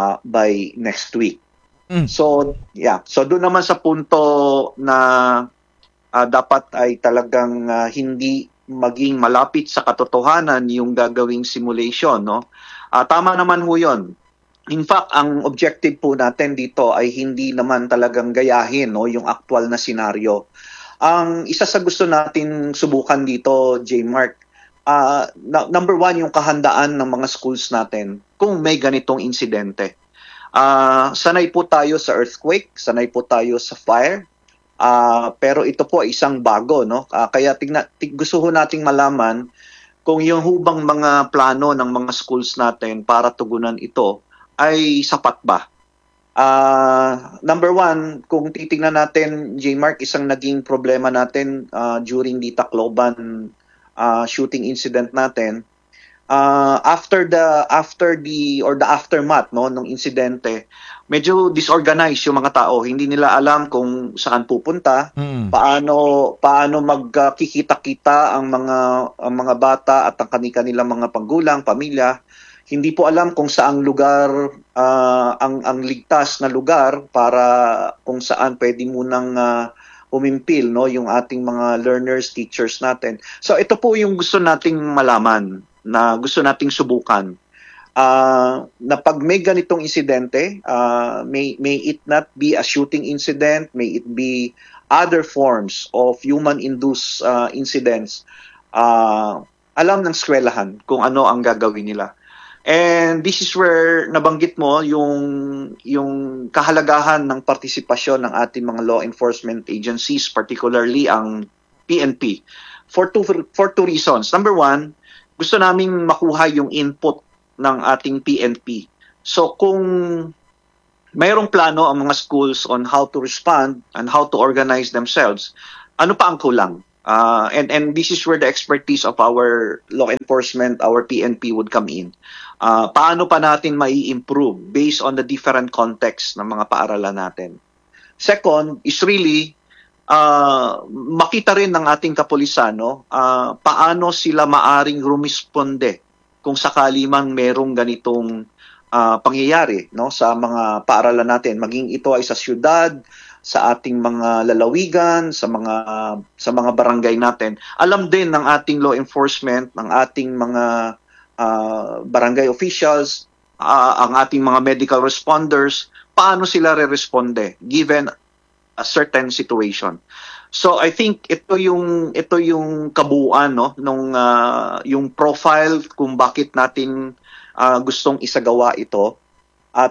by next week. So, yeah. So doon naman sa punto na dapat ay talagang hindi maging malapit sa katotohanan yung gagawing simulation, tama naman ho yun. In fact, ang objective po natin dito ay hindi naman talagang gayahin yung actual na senaryo. Ang isa sa gusto natin subukan dito, J. Mark, number one, yung kahandaan ng mga schools natin kung may ganitong insidente. Sanay po tayo sa earthquake, sanay po tayo sa fire, pero ito po ay isang bago. Kaya gusto nating malaman kung yung hubang mga plano ng mga schools natin para tugunan ito ay sapat ba. Number one, kung titingnan natin, J. Mark, isang naging problema natin during the Tacloban shooting incident natin, after the aftermath ng insidente, medyo disorganized yung mga tao. Hindi nila alam kung saan pupunta, paano magkikita-kita ang mga bata at ang kanilang mga panggulang, pamilya. Hindi po alam kung saang lugar ang ligtas na lugar para kung saan pwede munang umimpil yung ating mga learners, teachers natin. So ito po yung gusto nating malaman, na gusto nating subukan. na pag may ganitong insidente, may it not be a shooting incident, may it be other forms of human-induced incidents, alam ng eskwelahan kung ano ang gagawin nila. And this is where nabanggit mo yung kahalagahan ng partisipasyon ng ating mga law enforcement agencies, particularly ang PNP, for two reasons. Number one, gusto naming makuha yung input ng ating PNP. So kung mayroong plano ang mga schools on how to respond and how to organize themselves, ano pa ang kulang? And this is where the expertise of our law enforcement, our PNP would come in. Paano pa natin mai-improve based on the different context ng mga paaralan natin? Second is really makita rin ng ating kapulisan paano sila maaring rumisponde kung sakali man merong ganitong pangyayari sa mga paaralan natin, maging ito ay sa syudad, sa ating mga lalawigan, sa mga barangay natin. Alam din ng ating law enforcement, ng ating mga barangay officials, ang ating mga medical responders, paano sila re-responde given a certain situation. So I think ito yung kabuuan nung yung profile kung bakit natin gustong isagawa ito, at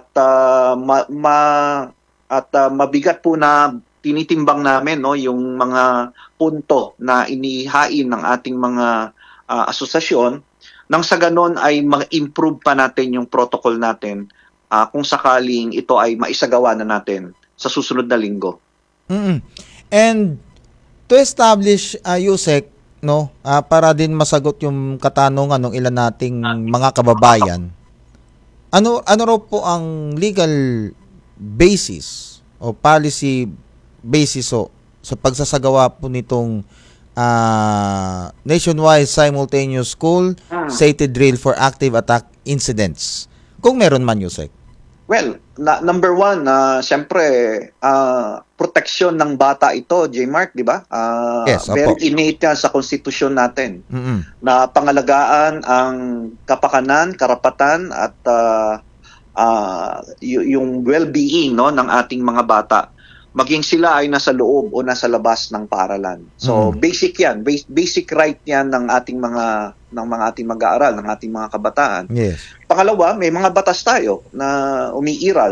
mabigat po na tinitimbang namin yung mga punto na inihain ng ating mga asosasyon, nang sa ganon ay ma-improve pa natin yung protocol natin kung sakaling ito ay maisagawa na natin sa susunod na linggo. And to establish Yusek, para din masagot yung katanungan ng ilan nating mga kababayan, ano raw po ang legal basis o policy basis sa pagsasagawa po nitong nationwide simultaneous school safety drill for active attack incidents, kung meron man, Yusek? Well, number one, siyempre, proteksyon ng bata ito, J-Mark, di ba? Yes, very innate yan sa konstitusyon natin. Na pangalagaan ang kapakanan, karapatan, at yung well-being ng ating mga bata, maging sila ay nasa loob o nasa labas ng paaralan. So basic yan, basic right yan ng ating mga ating mag-aaral, ng ating mga kabataan. Yes. Pangalawa, may mga batas tayo na umiiral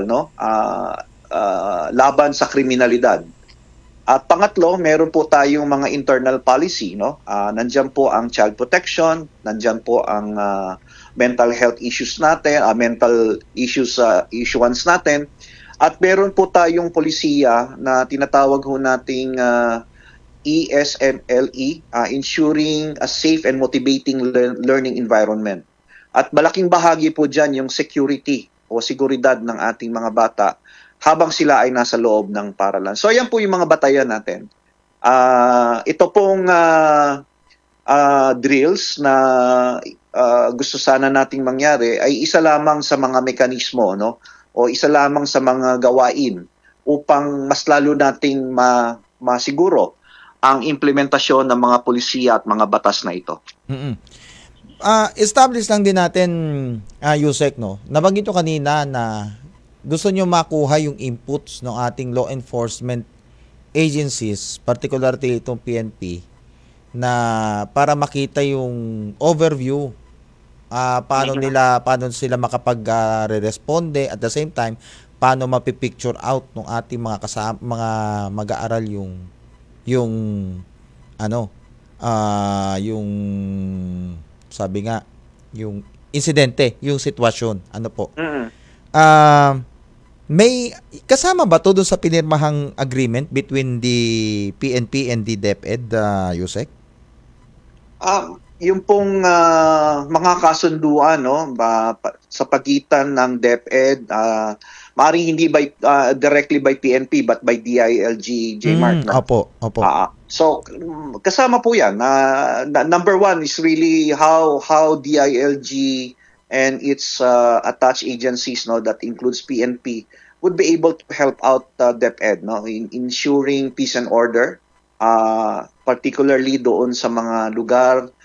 laban sa kriminalidad. At pangatlo, meron po tayong mga internal policy, nandiyan po ang child protection, nandiyan po ang mental health issues natin, mental issues issuance natin. At meron po tayong polisiya na tinatawag ho nating ESMLE, ensuring a safe and motivating learning environment. At malaking bahagi po dyan yung security o seguridad ng ating mga bata habang sila ay nasa loob ng paaralan. So yan po yung mga batayan natin. Ito pong drills na gusto sana nating mangyari ay isa lamang sa mga mekanismo, o isa lamang sa mga gawain upang mas lalo nating masiguro ang implementasyon ng mga polisiya at mga batas na ito. Establish lang din natin, Yusek, nabanggit nyo kanina na gusto nyo makuha yung inputs ng ating law enforcement agencies, particularly itong PNP, na para makita yung overview, paano sila makapag-responde, at the same time paano mapipicture out ng ating mga mga mag-aaral yung sabi nga yung insidente, yung sitwasyon, may kasama ba to doon sa pinirmahang agreement between the PNP and the DepEd, Yusek? Yung pong mga kasunduan sa pagitan ng DepEd, maaaring hindi directly by PNP but by DILG, J-Mark. Opo. So kasama po yan. Number one is really how DILG and its attached agencies that includes PNP would be able to help out DepEd in ensuring peace and order, particularly doon sa mga lugar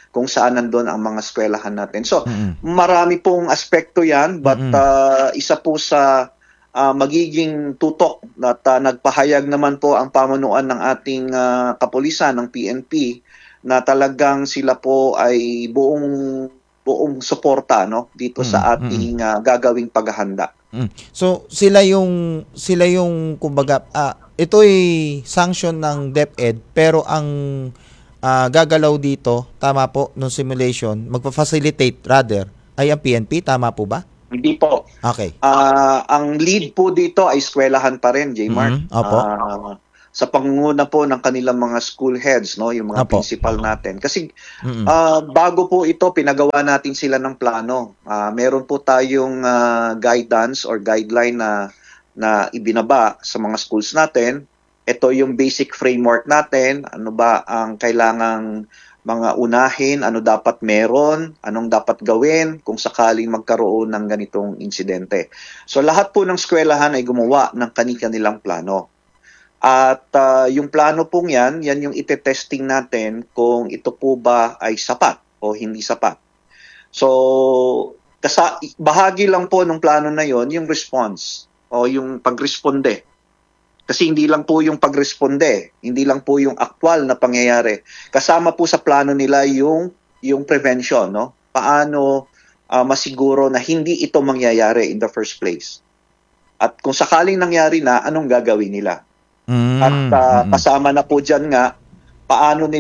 kung saan nandun ang mga eskwelahan natin. So, marami pong aspekto yan, but isa po sa magiging tutok at nagpahayag naman po ang pamunuan ng ating kapulisan, ng PNP, na talagang sila po ay buong suporta, no, dito sa ating gagawing paghahanda. So sila yung kumbaga ito ay sanction ng DepEd, pero ang gagalaw dito, tama po, nung simulation, magpa-facilitate rather ay ang PNP, tama po ba? Hindi po. Okay. Ang lead po dito ay eskwelahan pa rin, J-Mark. Opo. Sa pangunguna po ng kanilang mga school heads, no, yung mga principal natin. Kasi bago po ito, pinagawa natin sila ng plano. Meron po tayong guidance or guideline na ibinaba sa mga schools natin. Ito yung basic framework natin. Ano ba ang kailangang mga unahin, ano dapat meron, anong dapat gawin kung sakaling magkaroon ng ganitong insidente. So lahat po ng eskwelahan ay gumawa ng kani-kanilang plano. At yung plano pong yan yung ite-testing natin kung ito po ba ay sapat o hindi sapat. So, bahagi lang po ng plano na yon yung response o yung pagresponde. Kasi hindi lang po yung pagresponde, hindi lang po yung aktwal na pangyayari. Kasama po sa plano nila yung prevention, no? Paano masiguro na hindi ito mangyayari in the first place. At kung sakaling nangyari na, anong gagawin nila? At kasama na po dyan nga, paano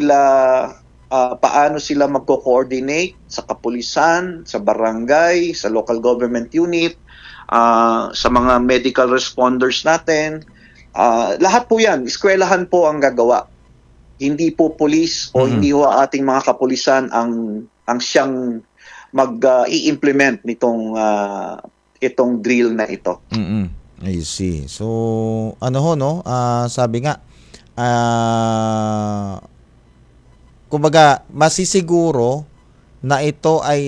sila magko-coordinate sa kapulisan, sa barangay, sa local government unit, sa mga medical responders natin. Lahat po yan, eskwelahan po ang gagawa. Hindi po police o hindi po ating mga kapulisan ang siyang mag-i-implement nitong itong drill na ito. I see. So, sabi nga, kumbaga, masisiguro na ito ay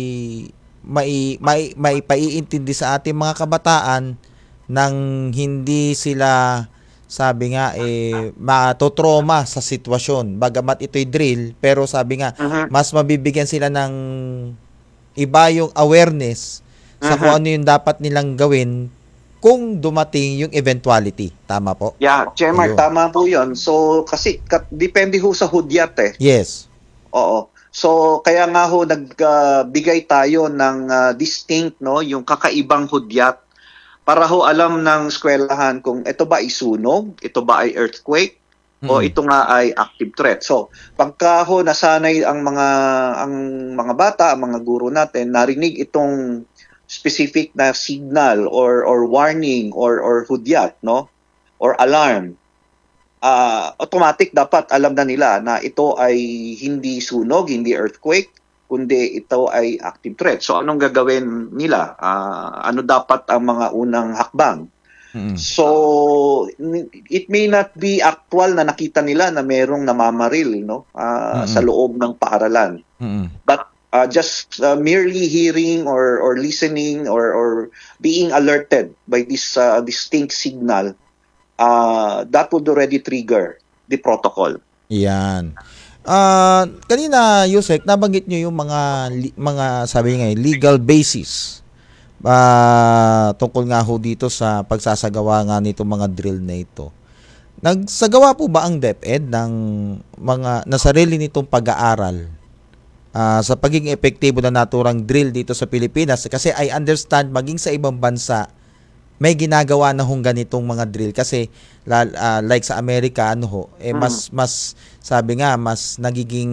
may paiintindi sa ating mga kabataan nang hindi sila, sabi nga, matotrauma sa sitwasyon. Bagamat ito'y drill, pero sabi nga, mas mabibigyan sila ng iba yung awareness sa kung ano yung dapat nilang gawin kung dumating yung eventuality. Tama po? Yeah, Jemar, tama po yun. So, kasi depende ho sa hudyat eh. Yes. Oo. So, kaya nga ho, nagbigay tayo ng distinct, no, yung kakaibang hudyat para ho alam ng eskwelahan kung ito ba ay sunog, ito ba ay earthquake, o ito nga ay active threat. So, pagka ho nasanay ang mga bata, ang mga guro natin, narinig itong specific na signal or warning or hudyat, no, or alarm, automatic dapat alam na nila na ito ay hindi sunog, hindi earthquake, kundi ito ay active threat. So anong gagawin nila? Ano dapat ang mga unang hakbang? So it may not be actual na nakita nila na merong namamaril, no, sa loob ng paaralan. But just merely hearing or listening or being alerted by this distinct signal, that would already trigger the protocol. Yan. Kanina, Yusek, nabanggit nyo yung mga sabi nga, legal basis tungkol nga ho dito sa pagsasagawa nga nito mga drill na ito. Nagsagawa po ba ang DepEd ng na sarili nitong pag-aaral sa pagiging epektibo na naturang drill dito sa Pilipinas? Kasi I understand maging sa ibang bansa may ginagawa na hong ganitong mga drill kasi like sa Amerika mas sabi nga mas nagiging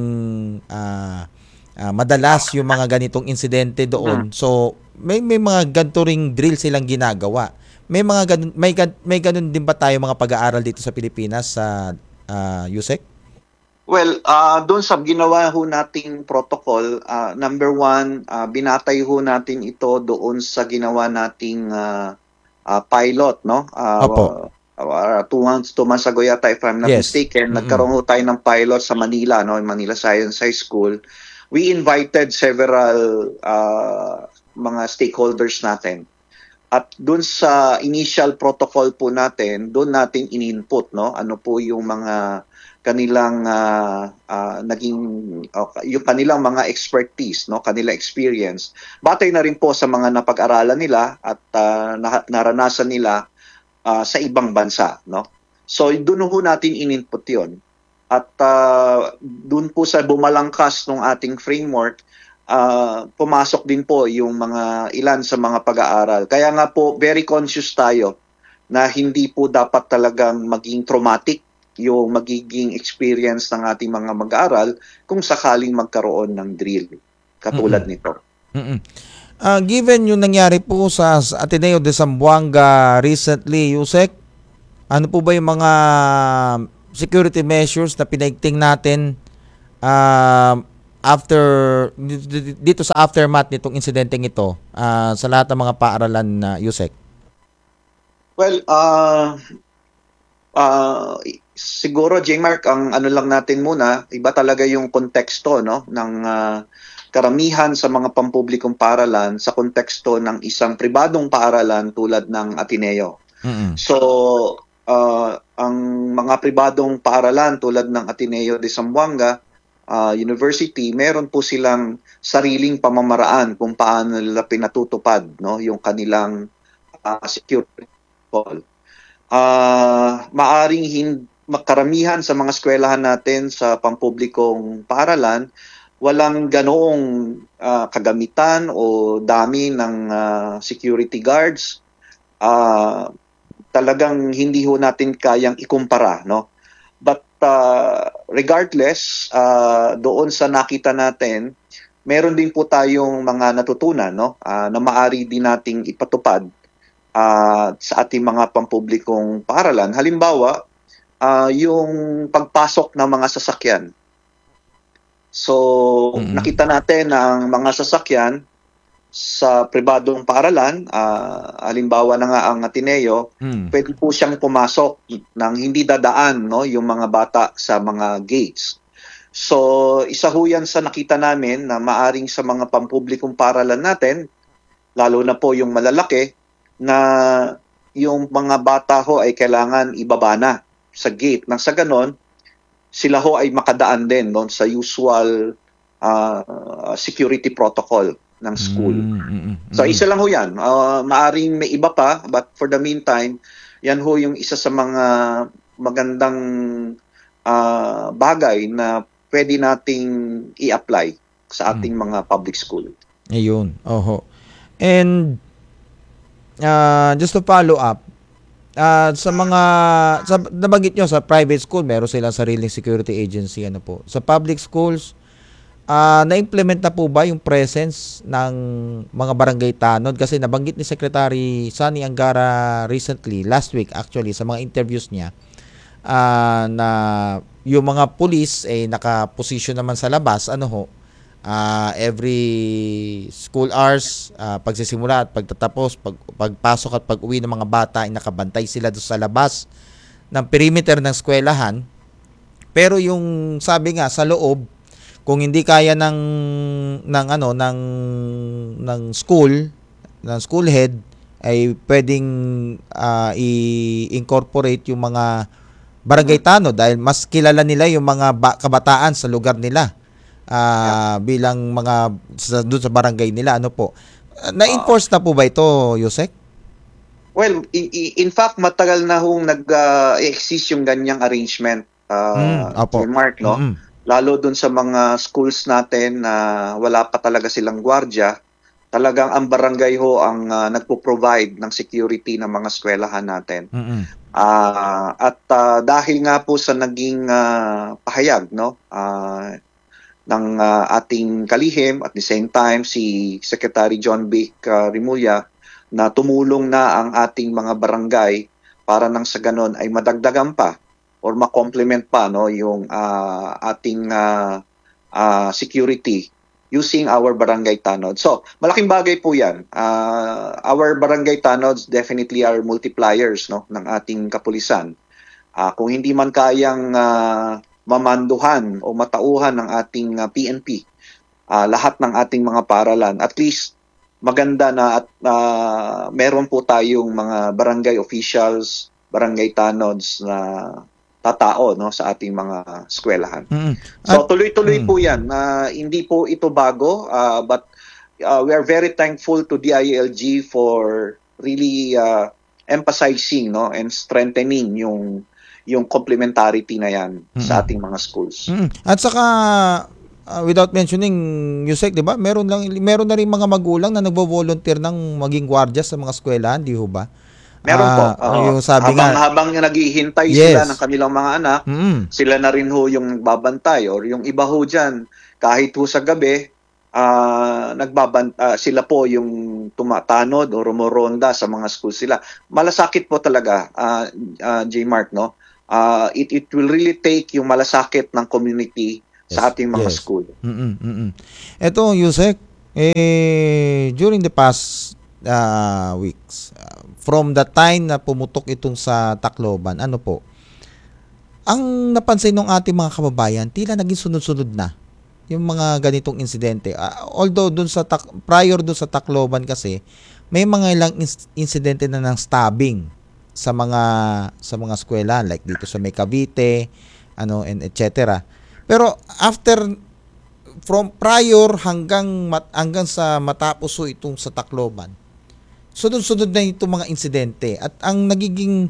madalas yung mga ganitong insidente doon. So may mga ganito ring drill silang ginagawa. May ganun din ba tayo mga pag-aaral dito sa Pilipinas sa Yusek? Well, doon sa ginawa ho nating protocol, number one, binatay ho natin ito doon sa ginawa nating pilot, no? 2 months ago yata, if I'm not mistaken, nagkaroon ho tayo ng pilot sa Manila, no? Manila Science High School. We invited several mga stakeholders natin. At doon sa initial protocol po natin, doon natin in-input, no? Ano po yung mga kanilang yung kanilang mga expertise, no, kanila experience. Batay na rin po sa mga napag-aralan nila at naranasan nila sa ibang bansa, no. So doon ho natin in-input 'yon. At doon po sa bumalangkas ng ating framework, pumasok din po yung mga ilan sa mga pag-aaral. Kaya nga po very conscious tayo na hindi po dapat talagang maging traumatic yung magiging experience ng ating mga mag-aaral kung sakaling magkaroon ng drill katulad nito. Given yung nangyari po sa Ateneo de Zamboanga recently, Yusek, ano po ba yung mga security measures na pinaigting natin dito sa aftermath nitong insidenteng ito sa lahat ng mga paaralan na Yusek? Well, siguro, J-Mark, ang ano lang natin muna, iba talaga yung konteksto, no, ng karamihan sa mga pampublikong paaralan sa konteksto ng isang pribadong paaralan tulad ng Ateneo. So, ang mga pribadong paaralan tulad ng Ateneo de Zamboanga University, meron po silang sariling pamamaraan kung paano nila pinatutupad, no, yung kanilang security protocol. Maaring karamihan sa mga eskwelahan natin sa pampublikong paaralan, walang ganoong kagamitan o dami ng security guards. Talagang hindi ho natin kayang ikumpara, no? But regardless, doon sa nakita natin, meron din po tayong mga natutunan, no, na maaari din nating ipatupad sa ating mga pampublikong paaralan. Halimbawa, yung pagpasok ng mga sasakyan. So, nakita natin ang mga sasakyan sa pribadong paaralan, halimbawa na nga ang Ateneo, pwede po siyang pumasok nang hindi dadaan, no, yung mga bata sa mga gates. So, isa ho yan sa nakita namin na maaring sa mga pampublikong paaralan natin, lalo na po yung malalaki, na yung mga bata ho ay kailangan ibaba na sa gate. Nang sa ganon, sila ho ay makadaan din, no, sa usual security protocol ng school. So isa lang ho yan. Maaring may iba pa, but for the meantime, yan ho yung isa sa mga magandang bagay na pwede nating i-apply sa ating mga public school. Ayun. Oho. And just to follow up, sa nabanggit nyo, sa private school, meron silang sariling security agency. Ano po? Sa public schools, na-implement na po ba yung presence ng mga barangay tanod? Kasi nabanggit ni Secretary Sunny Angara recently, last week actually, sa mga interviews niya, na yung mga police naka-position naman sa labas, every school hours, pagsisimula at pagtatapos, pagpasok at pag-uwi ng mga bata ay nakabantay sila doon sa labas ng perimeter ng eskwelahan. Pero yung sabi nga sa loob, kung hindi kaya ng school head, ay pwedeng i-incorporate yung mga barangay tanod dahil mas kilala nila yung mga kabataan sa lugar nila. Bilang mga doon sa barangay nila, ano po. Na-enforce na po ba ito, Yusek? Well, in fact, matagal na hong nag-exist yung ganyang arrangement, Mark, no? Lalo doon sa mga schools natin na wala pa talaga silang gwardiya, talagang ang barangay ho ang nagpo-provide ng security ng mga eskwelahan natin. At dahil nga po sa naging pahayag, no, ng ating kalihim, at the same time si Secretary John Vic Remulla, na tumulong na ang ating mga barangay para nang sa ganon ay madagdagan pa or ma-complement pa, no, yung ating security using our barangay tanod. So, malaking bagay po yan. Our barangay tanods definitely are multipliers, no, ng ating kapulisan. Kung hindi man kayang mamanduhan o matauhan ng ating PNP, lahat ng ating mga paaralan, at least maganda na at meron po tayong mga barangay officials, barangay tanods na tatao no sa ating mga eskwelahan. Mm. So tuloy-tuloy po 'yan. Hindi po ito bago, but we are very thankful to DILG for really emphasizing no and strengthening yung complementarity na 'yan sa ating mga schools. At saka without mentioning Yusek, 'di ba? Meron na rin mga magulang na nagvo-volunteer ng maging gwardiya sa mga eskwelahan, di ho ba? Meron po. Yung sabi habang naghihintay Yes. sila ng kanilang mga anak, sila na rin ho yung babantay or yung iba ho dyan, kahit ho sa gabi, sila po yung tumatanod o rumoronda sa mga school sila. Malasakit po talaga, J. Mark, no? It will really take yung malasakit ng community sa ating mga school. Ito, Yusek, during the past weeks, from the time na pumutok itong sa Tacloban, ano po, ang napansin ng ating mga kababayan, tila naging sunod-sunod na yung mga ganitong insidente. Although prior dun sa Tacloban kasi, may mga ilang insidente na ng stabbing sa mga eskwelahan, like dito sa May Cavite, and etc. Pero from prior hanggang sa matapos itong sa Tacloban, sunod-sunod na itong mga insidente. At ang nagiging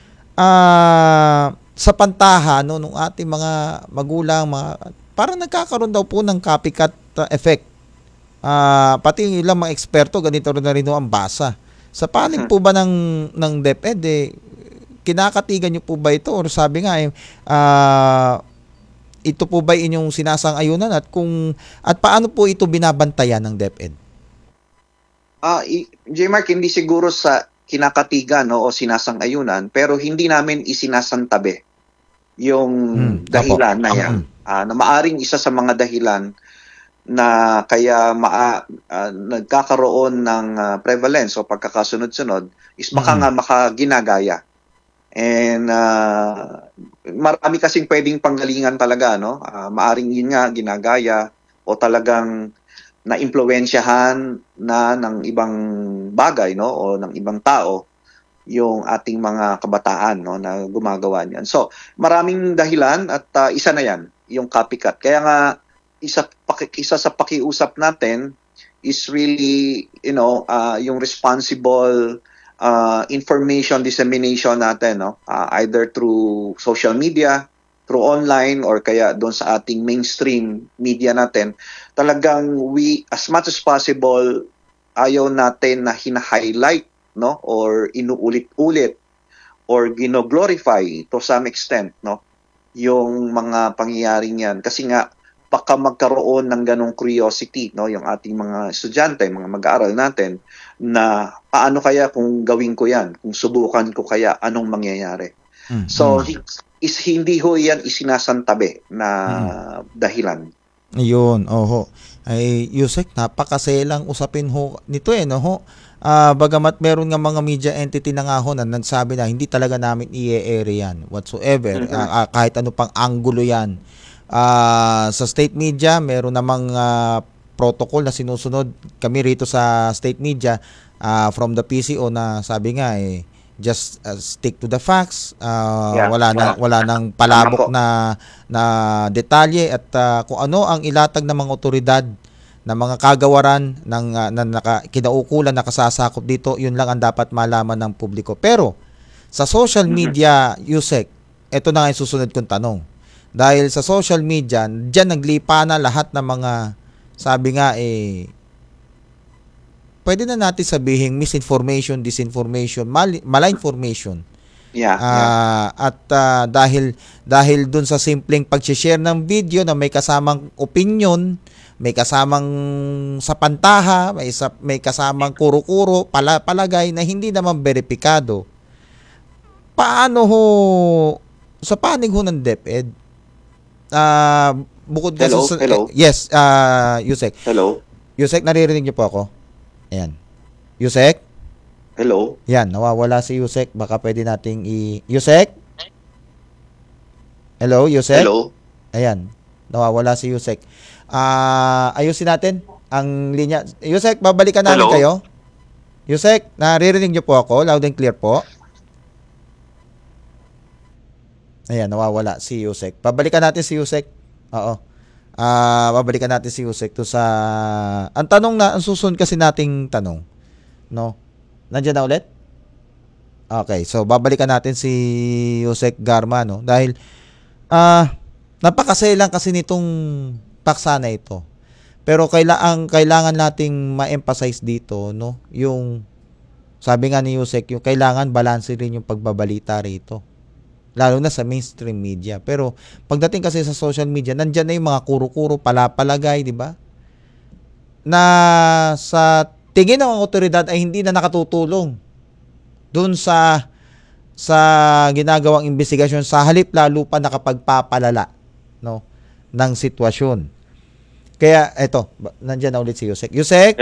sa pantaha ng ating mga magulang, parang nagkakaroon daw po ng copycat effect. Pati yung ilang mga eksperto, ganito na rin ang basa. Sa panig po ba ng DepEd, kinakatigan nyo po ba ito? Or sabi nga, ito po ba inyong sinasang-ayunan at paano po ito binabantayan ng DepEd? J. Mark, hindi siguro sa kinakatigan o sinasang-ayunan, pero hindi namin isinasantabi yung dahilan na yan. Na maaring isa sa mga dahilan na kaya nagkakaroon ng prevalence o pagkakasunod-sunod is baka nga makaginagaya. And marami kasing pwedeng panggalingan talaga, no? Maaring yun nga ginagaya o talagang na-impluwensyahan na ng ibang bagay, no, o ng ibang tao yung ating mga kabataan, no, na gumagawa niyan. So, maraming dahilan at isa na 'yan, yung copycat. Kaya nga isa sa pakiusap natin is really, yung responsible information dissemination natin, no, either through social media, through online, or kaya doon sa ating mainstream media natin. Talagang as much as possible, ayaw natin na hina-highlight, no, or inuulit-ulit or gino-glorify to some extent, no, yung mga pangyayaring yan. Kasi nga, baka magkaroon ng ganong curiosity, no, yung ating mga estudyante, mga mag-aaral natin, na paano kaya kung gawin ko yan, kung subukan ko kaya, anong mangyayari. So, hindi ho yan isinasantabi na dahilan. Ayun, oho. Ay, Yusek, napakaselang usapin ho nito no ho. Bagamat meron nga mga media entity na nga ho na nagsabi na hindi talaga namin i-air yan whatsoever. Kahit ano pang anggulo yan. Sa state media, meron namang protocol na sinusunod kami rito sa state media from the PCO na sabi nga just stick to the facts. Wala nang palabok na detalye at kung ano ang ilatag ng mga otoridad na mga kagawaran ng kinaukulan nakasasakop dito, yun lang ang dapat malaman ng publiko. Pero sa social media, Yusek, ito na nga yung susunod kong tanong. Dahil sa social media, diyan naglipa na lahat ng mga, sabi nga pwede na natin sabihin misinformation, disinformation, malinformation. At dahil dun sa simpleng pag-share ng video na may kasamang opinion, may kasamang sa pantaha, may kasamang kuro-kuro, palagay na hindi naman beripikado. Paano ho sa panig ho ng DepEd? Bukod kasi Hello. Yes, Yusek. Hello. Yusek, naririnig niyo po ako? Ayan. Yusek? Hello. Yan, nawawala si Yusek. Baka pwede nating Yusek? Hello, Yusek? Hello. Ayan, nawawala si Yusek. Ayusin natin ang linya. Yusek, babalikan namin kayo. Yusek, naririnig niyo po ako? Loud and clear po? Ayan, nawawala si Yusek. Babalikan natin si Yusek. Oo. Babalikan natin si Yusek to sa... Ang susunod kasi nating tanong. No? Nandiyan na ulit? Okay, so babalikan natin si Yusek Garma, no? Dahil, napakaselang kasi nitong paksa na ito. Pero kailangan nating ma-emphasize dito, no? Yung, sabi nga ni Yusek, yung kailangan balance rin yung pagbabalita rito. Lalo na sa mainstream media. Pero pagdating kasi sa social media, nandyan na yung mga kuro-kuro, palapalagay, di ba? Na sa tingin ng otoridad ay hindi na nakatutulong doon sa ginagawang investigasyon, sa halip lalo pa nakapagpapalala, no, ng sitwasyon. Kaya eto, nandyan na ulit si Yusek. Yusek?